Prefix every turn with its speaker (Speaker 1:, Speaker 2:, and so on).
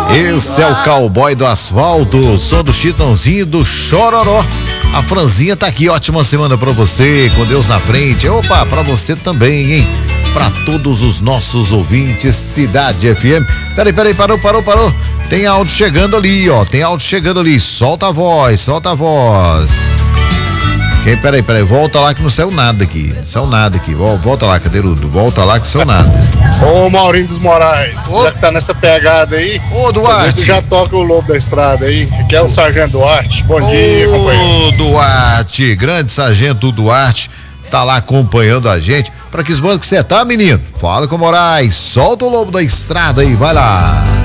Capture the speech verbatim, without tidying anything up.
Speaker 1: Esse é o cowboy do asfalto, som do Chitãozinho do Chororó. A Franzinha tá aqui, ótima semana pra você, com Deus na frente. Opa, pra você também, hein? Pra todos os nossos ouvintes, Cidade F M. Peraí, peraí, parou, parou, parou. Tem áudio chegando ali, ó, tem áudio chegando ali. Solta a voz, solta a voz. Quem, peraí, peraí, volta lá que não saiu nada aqui, não saiu nada aqui. Volta lá, Cadeirudo, volta lá que não saiu nada.
Speaker 2: Ô Maurinho dos Moraes, Ô. já que tá nessa pegada aí,
Speaker 1: ô Duarte,
Speaker 2: já toca o Lobo da Estrada aí, que é o Sargento Duarte. Bom Ô, dia, companheiro.
Speaker 1: Ô Duarte, grande Sargento Duarte, tá lá acompanhando a gente. Pra que esbando que você tá, menino? Fala com o Moraes, solta o Lobo da Estrada aí, vai lá.